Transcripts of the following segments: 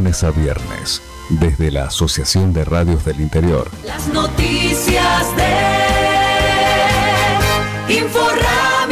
lunes a viernes, desde la Asociación de Radios del Interior. Las noticias de Inforrami.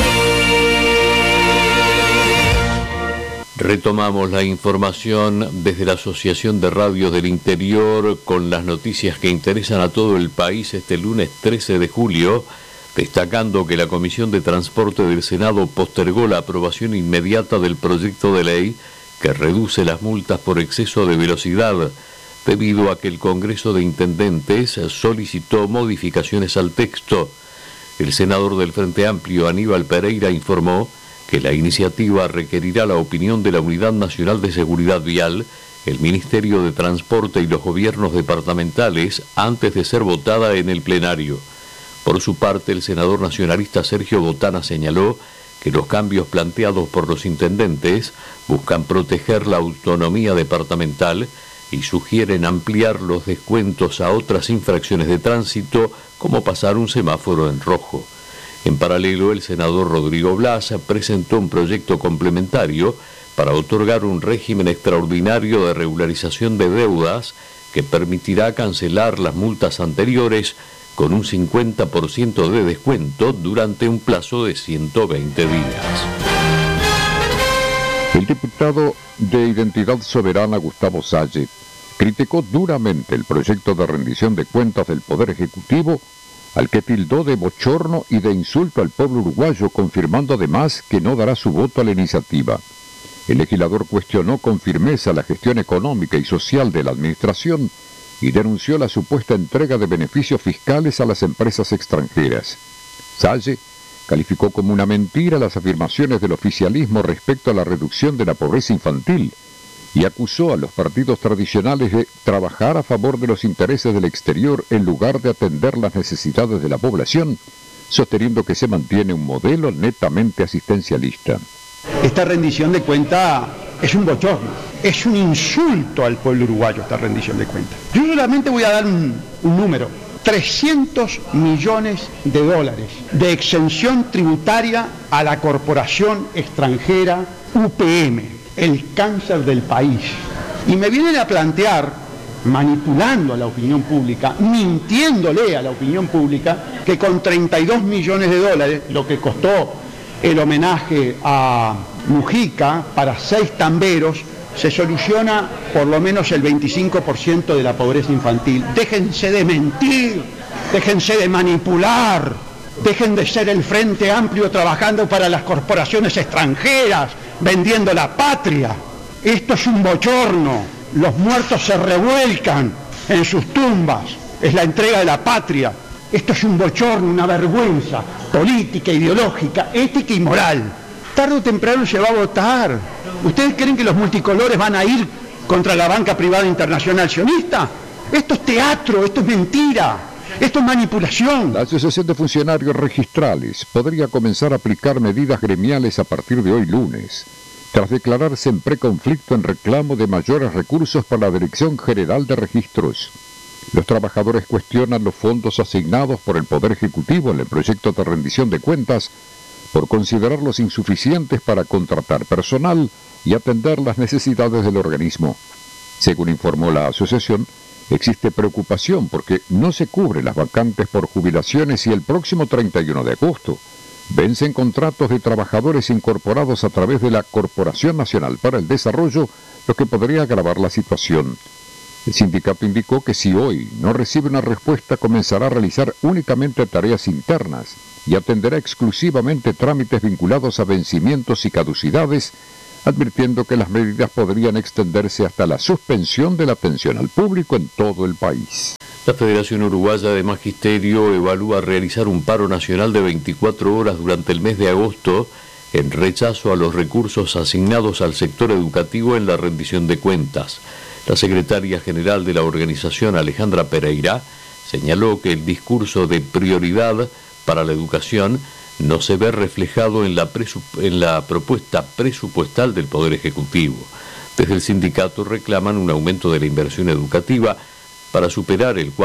Retomamos la información desde la Asociación de Radios del Interior con las noticias que interesan a todo el país este lunes 13 de julio, destacando que la Comisión de Transporte del Senado postergó la aprobación inmediata del proyecto de ley que reduce las multas por exceso de velocidad, debido a que el Congreso de Intendentes solicitó modificaciones al texto. El senador del Frente Amplio, Aníbal Pereira, informó que la iniciativa requerirá la opinión de la Unidad Nacional de Seguridad Vial, el Ministerio de Transporte y los gobiernos departamentales antes de ser votada en el plenario. Por su parte, el senador nacionalista Sergio Botana señaló que los cambios planteados por los intendentes buscan proteger la autonomía departamental y sugieren ampliar los descuentos a otras infracciones de tránsito, como pasar un semáforo en rojo. En paralelo, el senador Rodrigo Blas presentó un proyecto complementario para otorgar un régimen extraordinario de regularización de deudas que permitirá cancelar las multas anteriores con un 50% de descuento durante un plazo de 120 días. El diputado de Identidad Soberana, Gustavo Salle, criticó duramente el proyecto de rendición de cuentas del Poder Ejecutivo, al que tildó de bochorno y de insulto al pueblo uruguayo, confirmando además que no dará su voto a la iniciativa. El legislador cuestionó con firmeza la gestión económica y social de la administración y denunció la supuesta entrega de beneficios fiscales a las empresas extranjeras. Salle calificó como una mentira las afirmaciones del oficialismo respecto a la reducción de la pobreza infantil y acusó a los partidos tradicionales de trabajar a favor de los intereses del exterior en lugar de atender las necesidades de la población, sosteniendo que se mantiene un modelo netamente asistencialista. Esta rendición de cuentas es un bochorno, es un insulto al pueblo uruguayo esta rendición de cuentas. Yo solamente voy a dar un número: 300 millones de dólares de exención tributaria a la corporación extranjera UPM, el cáncer del país. Y me vienen a plantear, manipulando a la opinión pública, mintiéndole a la opinión pública, que con 32 millones de dólares, lo que costó el homenaje a Mujica para 6 tamberos, se soluciona por lo menos el 25% de la pobreza infantil. Déjense de mentir, déjense de manipular, dejen de ser el Frente Amplio trabajando para las corporaciones extranjeras, vendiendo la patria. Esto es un bochorno, los muertos se revuelcan en sus tumbas, es la entrega de la patria. Esto es un bochorno, una vergüenza política, ideológica, ética y moral. Tarde o temprano se va a votar. ¿Ustedes creen que los multicolores van a ir contra la banca privada internacional sionista? Esto es teatro, esto es mentira, esto es manipulación. La Asociación de Funcionarios Registrales podría comenzar a aplicar medidas gremiales a partir de hoy lunes, tras declararse en preconflicto en reclamo de mayores recursos para la Dirección General de Registros. Los trabajadores cuestionan los fondos asignados por el Poder Ejecutivo en el proyecto de rendición de cuentas por considerarlos insuficientes para contratar personal y atender las necesidades del organismo. Según informó la asociación, existe preocupación porque no se cubren las vacantes por jubilaciones y el próximo 31 de agosto vencen contratos de trabajadores incorporados a través de la Corporación Nacional para el Desarrollo, lo que podría agravar la situación. El sindicato indicó que si hoy no recibe una respuesta, comenzará a realizar únicamente tareas internas y atenderá exclusivamente trámites vinculados a vencimientos y caducidades, advirtiendo que las medidas podrían extenderse hasta la suspensión de la atención al público en todo el país. La Federación Uruguaya de Magisterio evalúa realizar un paro nacional de 24 horas durante el mes de agosto en rechazo a los recursos asignados al sector educativo en la rendición de cuentas. La secretaria general de la organización, Alejandra Pereira, señaló que el discurso de prioridad para la educación no se ve reflejado en la propuesta presupuestal del Poder Ejecutivo. Desde el sindicato reclaman un aumento de la inversión educativa, para superar el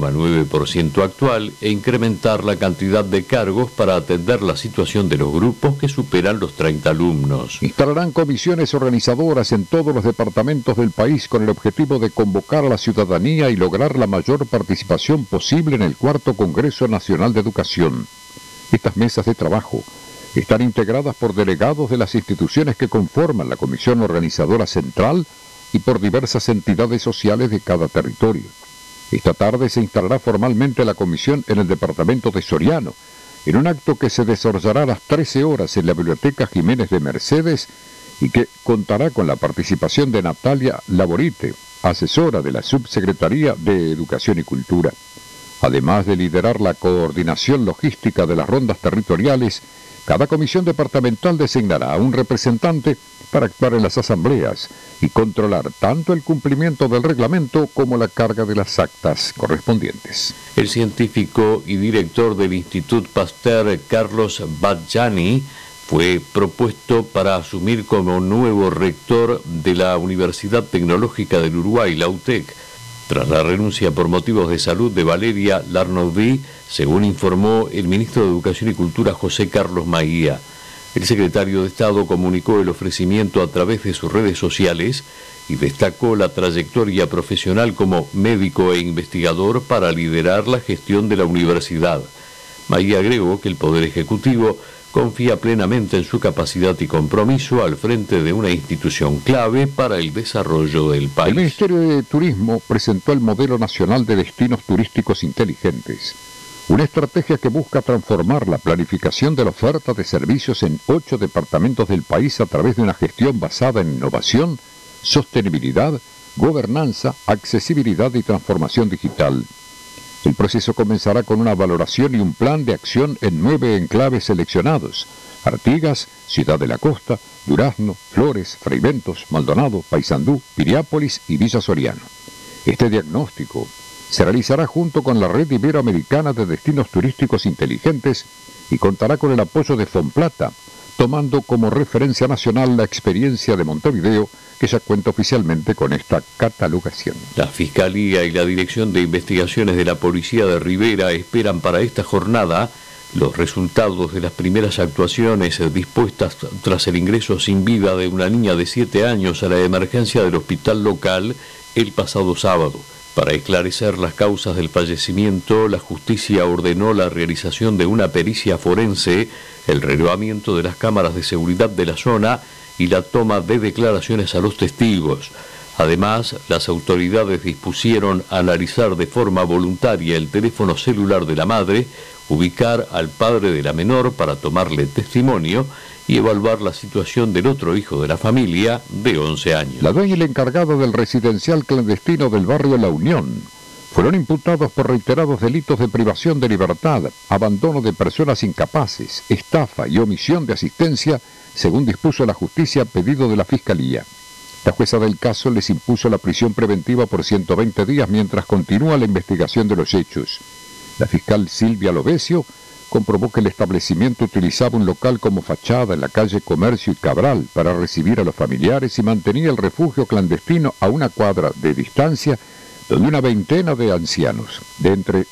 4,9% actual e incrementar la cantidad de cargos para atender la situación de los grupos que superan los 30 alumnos. Instalarán comisiones organizadoras en todos los departamentos del país con el objetivo de convocar a la ciudadanía y lograr la mayor participación posible en el cuarto Congreso Nacional de Educación. Estas mesas de trabajo están integradas por delegados de las instituciones que conforman la Comisión Organizadora Central y por diversas entidades sociales de cada territorio. Esta tarde se instalará formalmente la comisión en el departamento de Soriano, en un acto que se desarrollará a las 13 horas en la Biblioteca Jiménez de Mercedes y que contará con la participación de Natalia Laborite, asesora de la Subsecretaría de Educación y Cultura. Además de liderar la coordinación logística de las rondas territoriales, cada comisión departamental designará a un representante para actuar en las asambleas y controlar tanto el cumplimiento del reglamento como la carga de las actas correspondientes. El científico y director del Institut Pasteur, Carlos Badjani, fue propuesto para asumir como nuevo rector de la Universidad Tecnológica del Uruguay, la UTEC, tras la renuncia por motivos de salud de Valeria Larnaudy, según informó el ministro de Educación y Cultura José Carlos Maía. El secretario de Estado comunicó el ofrecimiento a través de sus redes sociales y destacó la trayectoria profesional como médico e investigador para liderar la gestión de la universidad. Maía agregó que el Poder Ejecutivo confía plenamente en su capacidad y compromiso al frente de una institución clave para el desarrollo del país. El Ministerio de Turismo presentó el Modelo Nacional de Destinos Turísticos Inteligentes, una estrategia que busca transformar la planificación de la oferta de servicios en 8 departamentos del país a través de una gestión basada en innovación, sostenibilidad, gobernanza, accesibilidad y transformación digital. El proceso comenzará con una valoración y un plan de acción en 9 enclaves seleccionados: Artigas, Ciudad de la Costa, Durazno, Flores, Fraiventos, Maldonado, Paysandú, Piriápolis y Villa Soriano. Este diagnóstico se realizará junto con la Red Iberoamericana de Destinos Turísticos Inteligentes y contará con el apoyo de Fomplata, tomando como referencia nacional la experiencia de Montevideo, que ya cuenta oficialmente con esta catalogación. La Fiscalía y la Dirección de Investigaciones de la Policía de Rivera esperan para esta jornada los resultados de las primeras actuaciones dispuestas tras el ingreso sin vida de una niña de 7 años a la emergencia del hospital local el pasado sábado. Para esclarecer las causas del fallecimiento, la justicia ordenó la realización de una pericia forense, el relevamiento de las cámaras de seguridad de la zona y la toma de declaraciones a los testigos. Además, las autoridades dispusieron analizar de forma voluntaria el teléfono celular de la madre, ubicar al padre de la menor para tomarle testimonio y evaluar la situación del otro hijo de la familia, de 11 años. La dueña y el encargado del residencial clandestino del barrio La Unión fueron imputados por reiterados delitos de privación de libertad, abandono de personas incapaces, estafa y omisión de asistencia, según dispuso la justicia a pedido de la Fiscalía. La jueza del caso les impuso la prisión preventiva por 120 días mientras continúa la investigación de los hechos. La fiscal Silvia Lovesio comprobó que el establecimiento utilizaba un local como fachada en la calle Comercio y Cabral para recibir a los familiares y mantenía el refugio clandestino a una cuadra de distancia, donde una veintena de ancianos de entre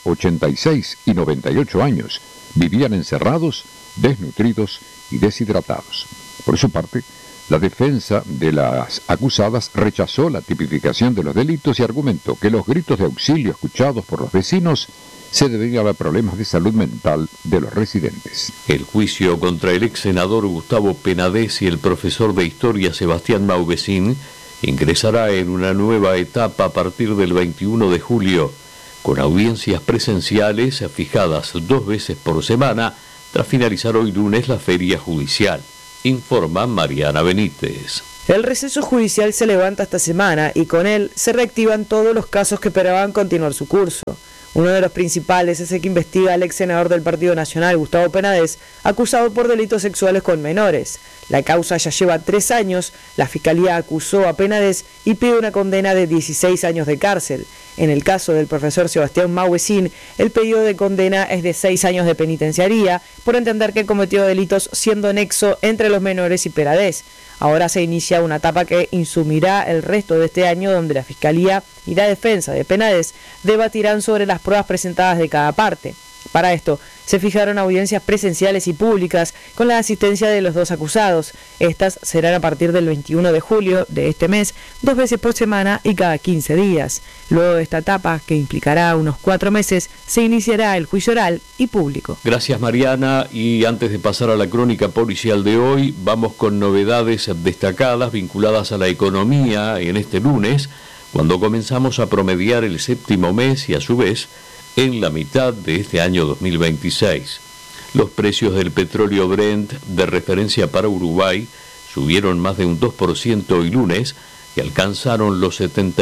86 y 98 años vivían encerrados, desnutridos y deshidratados. Por su parte, la defensa de las acusadas rechazó la tipificación de los delitos y argumentó que los gritos de auxilio escuchados por los vecinos se debían a problemas de salud mental de los residentes. El juicio contra el ex senador Gustavo Penades y el profesor de historia Sebastián Mauvecin ingresará en una nueva etapa a partir del 21 de julio, con audiencias presenciales fijadas 2 veces por semana, tras finalizar hoy lunes la feria judicial, informa Mariana Benítez. El receso judicial se levanta esta semana y con él se reactivan todos los casos que esperaban continuar su curso. Uno de los principales es el que investiga al ex senador del Partido Nacional, Gustavo Penades, acusado por delitos sexuales con menores. La causa ya lleva 3 años, la Fiscalía acusó a Penades y pide una condena de 16 años de cárcel. En el caso del profesor Sebastián Mauvecin, el pedido de condena es de 6 años de penitenciaría por entender que cometió delitos siendo nexo entre los menores y Penades. Ahora se inicia una etapa que insumirá el resto de este año, donde la Fiscalía y la defensa de Penades debatirán sobre las pruebas presentadas de cada parte. Para esto, se fijaron audiencias presenciales y públicas con la asistencia de los dos acusados. Estas serán a partir del 21 de julio de este mes, 2 veces por semana y cada 15 días. Luego de esta etapa, que implicará unos 4 meses, se iniciará el juicio oral y público. Gracias, Mariana, y antes de pasar a la crónica policial de hoy, vamos con novedades destacadas vinculadas a la economía en este lunes, cuando comenzamos a promediar el séptimo mes y a su vez en la mitad de este año 2026. Los precios del petróleo Brent de referencia para Uruguay subieron más de un 2% hoy lunes y alcanzaron los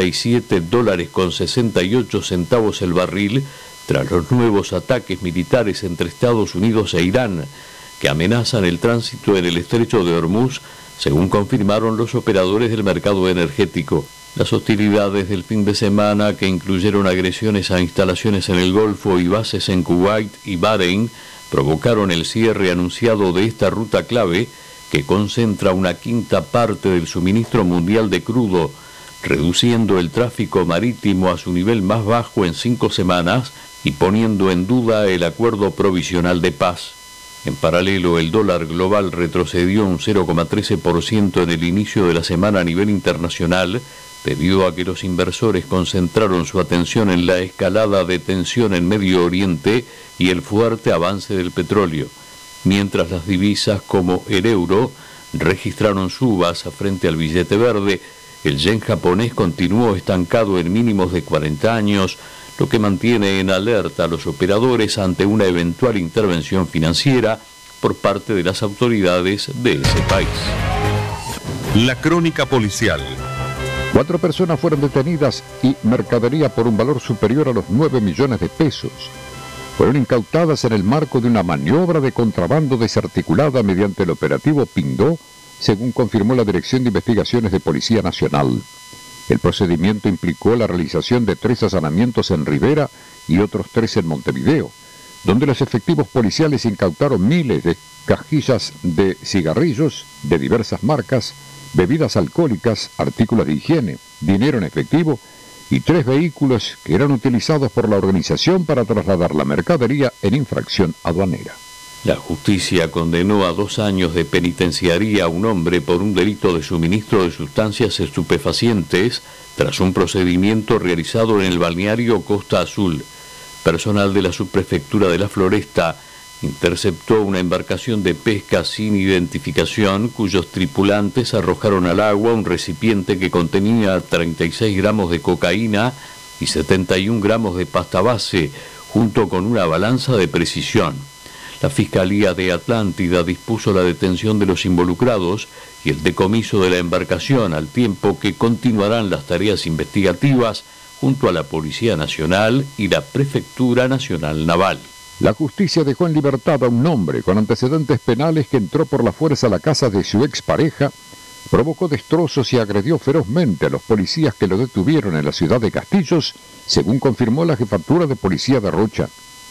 $77.68 el barril tras los nuevos ataques militares entre Estados Unidos e Irán, que amenazan el tránsito en el estrecho de Hormuz, según confirmaron los operadores del mercado energético. Las hostilidades del fin de semana, que incluyeron agresiones a instalaciones en el Golfo y bases en Kuwait y Bahrein, provocaron el cierre anunciado de esta ruta clave que concentra una quinta parte del suministro mundial de crudo, reduciendo el tráfico marítimo a su nivel más bajo en 5 semanas y poniendo en duda el acuerdo provisional de paz. En paralelo, el dólar global retrocedió un 0,13% en el inicio de la semana a nivel internacional, debido a que los inversores concentraron su atención en la escalada de tensión en Medio Oriente y el fuerte avance del petróleo, mientras las divisas como el euro registraron subas frente al billete verde. El yen japonés continuó estancado en mínimos de 40 años, lo que mantiene en alerta a los operadores ante una eventual intervención financiera por parte de las autoridades de ese país. La crónica policial. 4 personas fueron detenidas y mercadería por un valor superior a los 9 millones de pesos fueron incautadas en el marco de una maniobra de contrabando desarticulada mediante el operativo Pindó, según confirmó la Dirección de Investigaciones de Policía Nacional. El procedimiento implicó la realización de 3 allanamientos en Rivera y otros 3 en Montevideo, donde los efectivos policiales incautaron miles de cajillas de cigarrillos de diversas marcas, bebidas alcohólicas, artículos de higiene, dinero en efectivo y 3 vehículos que eran utilizados por la organización para trasladar la mercadería en infracción aduanera. La justicia condenó a 2 años de penitenciaría a un hombre por un delito de suministro de sustancias estupefacientes tras un procedimiento realizado en el balneario Costa Azul. Personal de la subprefectura de La Floresta interceptó una embarcación de pesca sin identificación cuyos tripulantes arrojaron al agua un recipiente que contenía 36 gramos de cocaína y 71 gramos de pasta base, junto con una balanza de precisión. La Fiscalía de Atlántida dispuso la detención de los involucrados y el decomiso de la embarcación, al tiempo que continuarán las tareas investigativas junto a la Policía Nacional y la Prefectura Nacional Naval. La justicia dejó en libertad a un hombre con antecedentes penales que entró por la fuerza a la casa de su expareja, provocó destrozos y agredió ferozmente a los policías que lo detuvieron en la ciudad de Castillos, según confirmó la Jefatura de Policía de Rocha.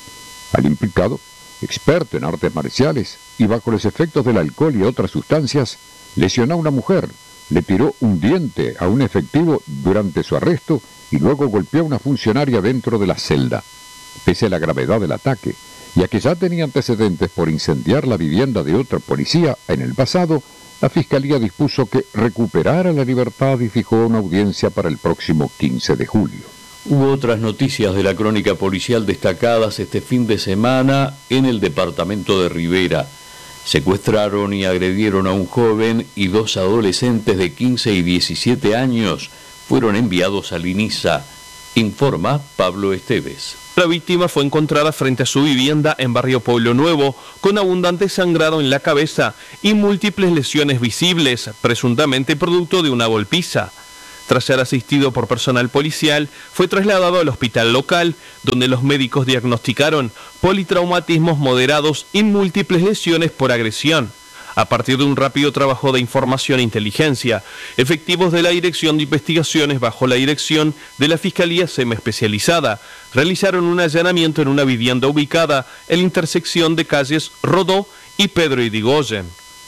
Al implicado, experto en artes marciales y bajo los efectos del alcohol y otras sustancias, lesionó a una mujer, le tiró un diente a un efectivo durante su arresto y luego golpeó a una funcionaria dentro de la celda. Pese a la gravedad del ataque, y a que ya tenía antecedentes por incendiar la vivienda de otro policía en el pasado, la Fiscalía dispuso que recuperara la libertad y fijó una audiencia para el próximo 15 de julio. Hubo otras noticias de la crónica policial destacadas este fin de semana en el departamento de Rivera. Secuestraron y agredieron a un joven y 2 adolescentes de 15 y 17 años fueron enviados al INISA, informa Pablo Esteves. La víctima fue encontrada frente a su vivienda en barrio Pueblo Nuevo, con abundante sangrado en la cabeza y múltiples lesiones visibles, presuntamente producto de una golpiza. Tras ser asistido por personal policial, fue trasladado al hospital local, donde los médicos diagnosticaron politraumatismos moderados y múltiples lesiones por agresión. A partir de un rápido trabajo de información e inteligencia, efectivos de la Dirección de Investigaciones bajo la dirección de la Fiscalía Semiespecializada realizaron un allanamiento en una vivienda ubicada en la intersección de calles Rodó y Pedro Irigoyen.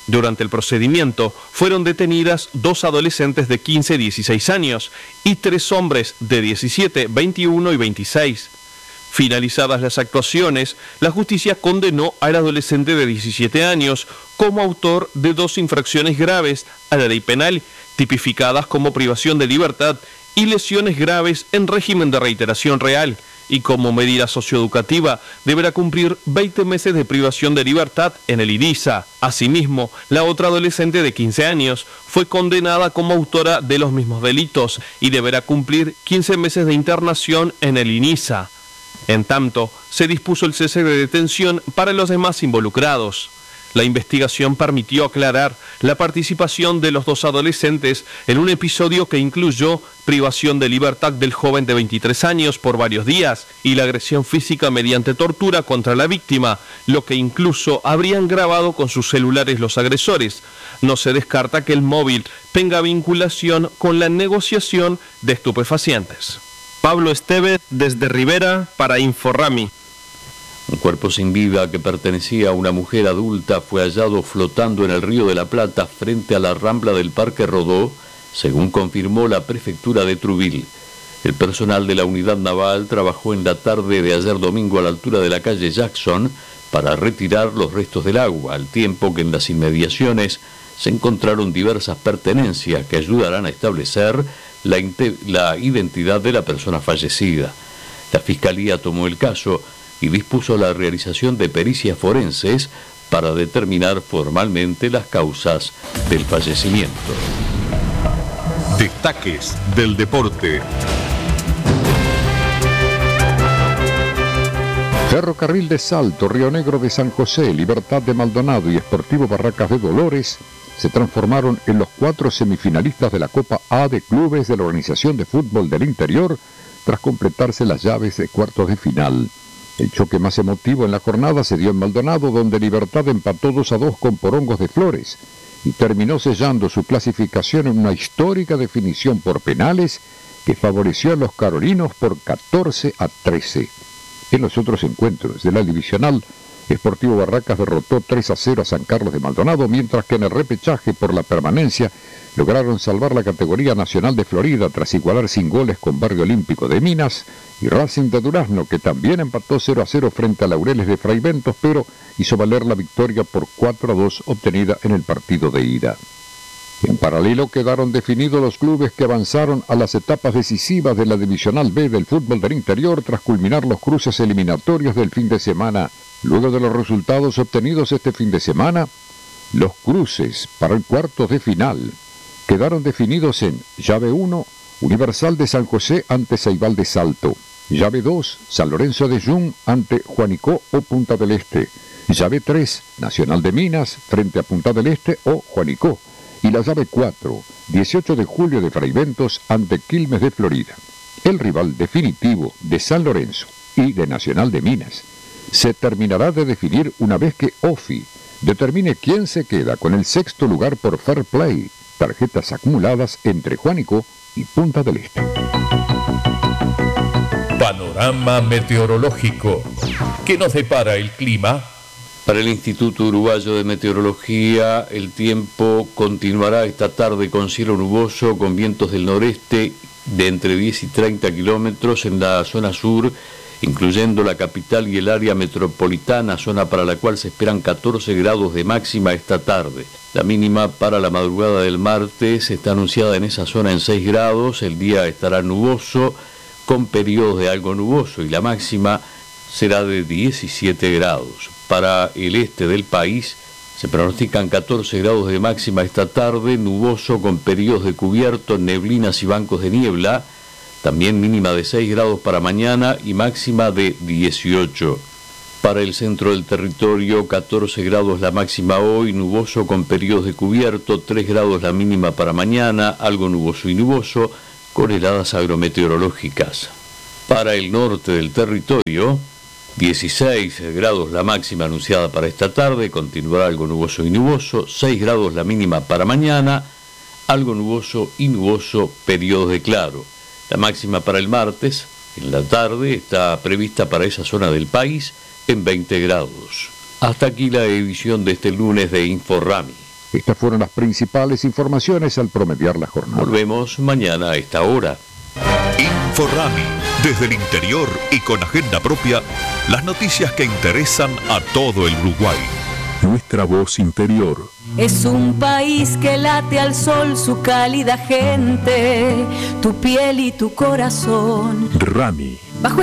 Durante el procedimiento fueron detenidas 2 adolescentes de 15 y 16 años y 3 hombres de 17, 21 y 26. Finalizadas las actuaciones, la justicia condenó al adolescente de 17 años como autor de 2 infracciones graves a la ley penal, tipificadas como privación de libertad y lesiones graves en régimen de reiteración real, y como medida socioeducativa deberá cumplir 20 meses de privación de libertad en el IDISA. Asimismo, la otra adolescente de 15 años fue condenada como autora de los mismos delitos y deberá cumplir 15 meses de internación en el INISA. En tanto, se dispuso el cese de detención para los demás involucrados. La investigación permitió aclarar la participación de los 2 adolescentes en un episodio que incluyó privación de libertad del joven de 23 años por varios días y la agresión física mediante tortura contra la víctima, lo que incluso habrían grabado con sus celulares los agresores. No se descarta que el móvil tenga vinculación con la negociación de estupefacientes. Pablo Estevez desde Rivera para Inforrami. Un cuerpo sin vida que pertenecía a una mujer adulta fue hallado flotando en el Río de la Plata frente a la rambla del Parque Rodó, según confirmó la prefectura de Truville. El personal de la unidad naval trabajó en la tarde de ayer domingo a la altura de la calle Jackson para retirar los restos del agua, al tiempo que en las inmediaciones se encontraron diversas pertenencias que ayudarán a establecer la identidad de la persona fallecida. La Fiscalía tomó el caso y dispuso la realización de pericias forenses para determinar formalmente las causas del fallecimiento. Destaques del deporte. Ferrocarril de Salto, Río Negro de San José, Libertad de Maldonado y Sportivo Barracas de Dolores se transformaron en los 4 semifinalistas de la Copa A de Clubes de la Organización de Fútbol del Interior tras completarse las llaves de cuartos de final. El choque más emotivo en la jornada se dio en Maldonado, donde Libertad empató 2-2 con Porongos de Flores y terminó sellando su clasificación en una histórica definición por penales que favoreció a los carolinos por 14-13. En los otros encuentros de la divisional, Sportivo Barracas derrotó 3-0 a San Carlos de Maldonado, mientras que en el repechaje por la permanencia lograron salvar la categoría nacional de Florida tras igualar sin goles con Barrio Olímpico de Minas y Racing de Durazno, que también empató 0-0 frente a Laureles de Fraiventos, pero hizo valer la victoria por 4-2 obtenida en el partido de ida. En paralelo quedaron definidos los clubes que avanzaron a las etapas decisivas de la Divisional B del fútbol del interior tras culminar los cruces eliminatorios del fin de semana. Luego de los resultados obtenidos este fin de semana, los cruces para el cuartos de final quedaron definidos en llave 1, Universal de San José ante Ceibal de Salto; llave 2, San Lorenzo de Yum ante Juanicó o Punta del Este; llave 3, Nacional de Minas frente a Punta del Este o Juanicó; y la llave 4, 18 de julio de Fraiventos ante Quilmes de Florida. El rival definitivo de San Lorenzo y de Nacional de Minas se terminará de definir una vez que OFI determine quién se queda con el 6º lugar por Fair Play, tarjetas acumuladas entre Juanicó y Punta del Este. Panorama meteorológico. ¿Qué nos depara el clima? Para el Instituto Uruguayo de Meteorología, el tiempo continuará esta tarde con cielo nuboso, con vientos del noreste de entre 10 y 30 kilómetros en la zona sur, incluyendo la capital y el área metropolitana, zona para la cual se esperan 14 grados de máxima esta tarde. La mínima para la madrugada del martes está anunciada en esa zona en 6 grados, el día estará nuboso, con periodos de algo nuboso, y la máxima será de 17 grados. Para el este del país se pronostican 14 grados de máxima esta tarde, nuboso con periodos de cubierto, neblinas y bancos de niebla, también mínima de 6 grados para mañana y máxima de 18. Para el centro del territorio, 14 grados la máxima hoy, nuboso con periodos de cubierto, 3 grados la mínima para mañana, algo nuboso y nuboso, con heladas agrometeorológicas. Para el norte del territorio, 16 grados la máxima anunciada para esta tarde, continuará algo nuboso y nuboso, 6 grados la mínima para mañana, algo nuboso y nuboso, periodos de claro. La máxima para el martes, en la tarde, está prevista para esa zona del país en 20 grados. Hasta aquí la edición de este lunes de Inforrami. Estas fueron las principales informaciones al promediar la jornada. Volvemos mañana a esta hora. Inforrami, desde el interior y con agenda propia, las noticias que interesan a todo el Uruguay. Nuestra voz interior. Es un país que late al sol su cálida gente, tu piel y tu corazón. Rami.